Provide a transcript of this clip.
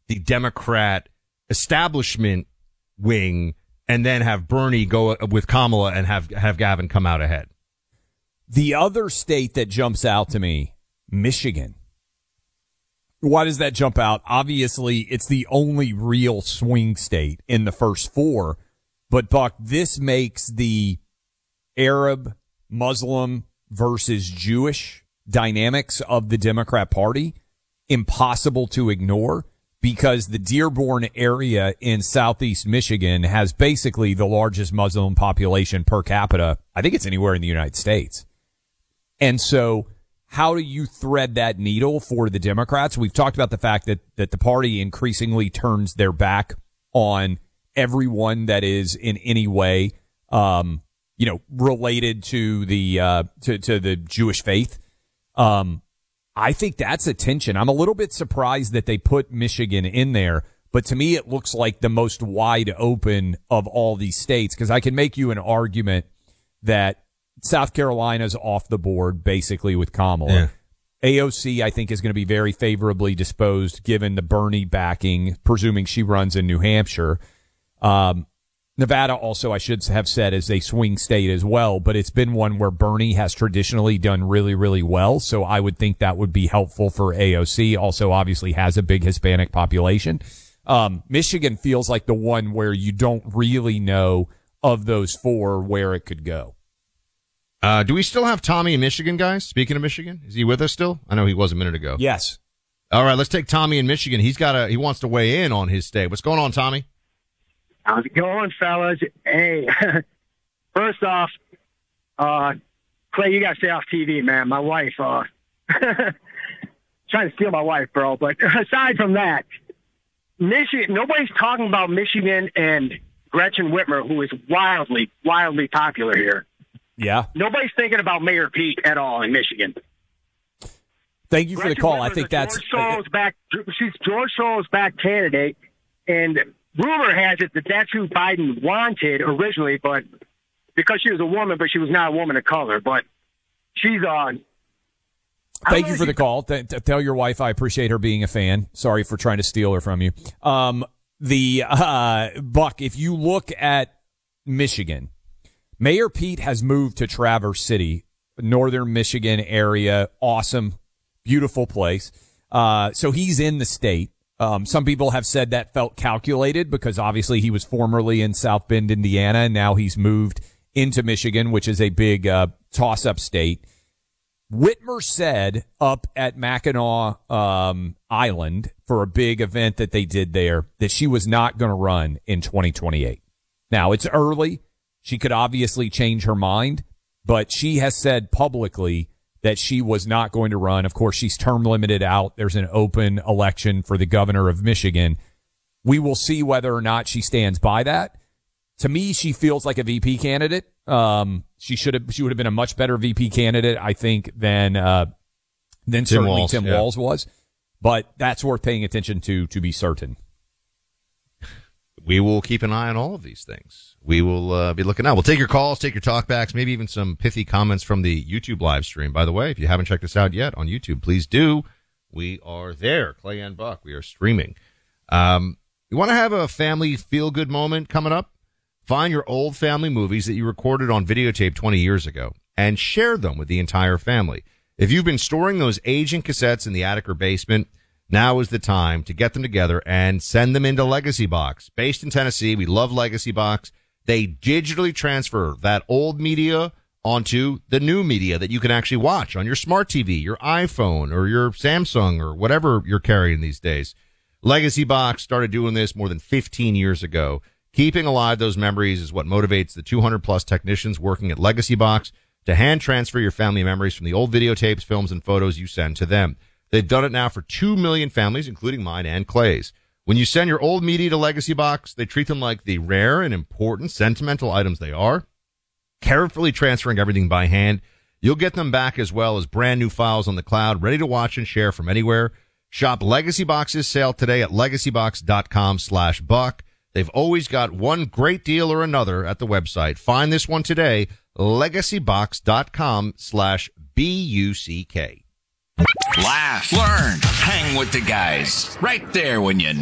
the Democrat establishment wing and then have Bernie go with Kamala and have Gavin come out ahead. The other state that jumps out to me, Michigan. Why does that jump out? Obviously, it's the only real swing state in the first four. But, Buck, this makes the Arab, Muslim versus Jewish dynamics of the Democrat Party impossible to ignore because the Dearborn area in southeast Michigan has basically the largest Muslim population per capita. I think it's anywhere in the United States. And so how do you thread that needle for the Democrats? We've talked about the fact that the party increasingly turns their back on everyone that is in any way, related to the, to the Jewish faith. I think that's a tension. I'm a little bit surprised that they put Michigan in there, but to me, it looks like the most wide open of all these states because I can make you an argument that South Carolina's off the board basically with Kamala. Yeah. AOC, I think, is going to be very favorably disposed given the Bernie backing, presuming she runs in New Hampshire. Nevada also, I should have said, is a swing state as well, but it's been one where Bernie has traditionally done really, really well. So I would think that would be helpful for AOC. Also, obviously has a big Hispanic population. Michigan feels like the one where you don't really know of those four where it could go. Do we still have Tommy in Michigan, guys? Speaking of Michigan, is he with us still? I know he was a minute ago. Yes. All right, let's take Tommy in Michigan. He wants to weigh in on his stay. What's going on, Tommy? How's it going, fellas? Hey, first off, Clay, you got to stay off TV, man. My wife, trying to steal my wife, bro. But aside from that, Michigan, nobody's talking about Michigan and Gretchen Whitmer, who is wildly, wildly popular here. Yeah. Nobody's thinking about Mayor Pete at all in Michigan. Thank you for the call. Whitmer's I think that's she's George Soros's back candidate, and rumor has it that that's who Biden wanted originally, but because she was a woman, but she was not a woman of color. But she's on. Thank you for the call. Tell your wife I appreciate her being a fan. Sorry for trying to steal her from you. Buck, if you look at Michigan, Mayor Pete has moved to Traverse City, northern Michigan area. Awesome, beautiful place. So he's in the state. Some people have said that felt calculated because obviously he was formerly in South Bend, Indiana, and now he's moved into Michigan, which is a big toss-up state. Whitmer said up at Mackinac Island for a big event that they did there that she was not going to run in 2028. Now, it's early. She could obviously change her mind, but she has said publicly that she was not going to run. Of course, she's term limited out. There's an open election for the governor of Michigan. We will see whether or not she stands by that. To me, she feels like a VP candidate. She would have been a much better VP candidate, I think, than certainly Tim Walz was. But that's worth paying attention to be certain. We will keep an eye on all of these things. We will be looking out. We'll take your calls, take your talkbacks, maybe even some pithy comments from the YouTube live stream. By the way, if you haven't checked us out yet on YouTube, please do. We are there. Clay and Buck, we are streaming. You want to have a family feel-good moment coming up? Find your old family movies that you recorded on videotape 20 years ago and share them with the entire family. If you've been storing those aging cassettes in the attic or basement, now is the time to get them together and send them into Legacy Box. Based in Tennessee, we love Legacy Box. They digitally transfer that old media onto the new media that you can actually watch on your smart TV, your iPhone, or your Samsung, or whatever you're carrying these days. Legacy Box started doing this more than 15 years ago. Keeping alive those memories is what motivates the 200-plus technicians working at Legacy Box to hand transfer your family memories from the old videotapes, films, and photos you send to them. They've done it now for 2 million families, including mine and Clay's. When you send your old media to Legacy Box, they treat them like the rare and important sentimental items they are, carefully transferring everything by hand. You'll get them back as well as brand new files on the cloud, ready to watch and share from anywhere. Shop Legacy Box's sale today at legacybox.com/buck. They've always got one great deal or another at the website. Find this one today, legacybox.com/BUCK. Laugh, learn, hang with the guys. Right there when you